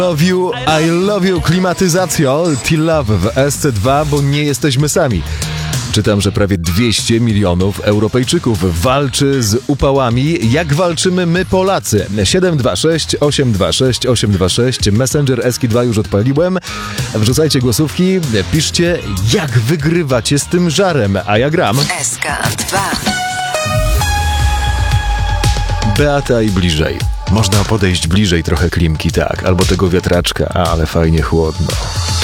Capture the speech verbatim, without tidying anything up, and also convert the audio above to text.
Love you, I love you, klimatyzacjo, T-Love w S C dwa, bo nie jesteśmy sami. Czytam, że prawie dwieście milionów Europejczyków walczy z upałami. Jak walczymy my Polacy? siedem dwa sześć osiem dwa sześć osiem dwa sześć. Messenger S K dwa już odpaliłem. Wrzucajcie głosówki, piszcie, jak wygrywacie z tym żarem, a ja gram. S K dwa. Beata i bliżej. Można podejść bliżej trochę klimki, tak, albo tego wiatraczka, ale fajnie chłodno.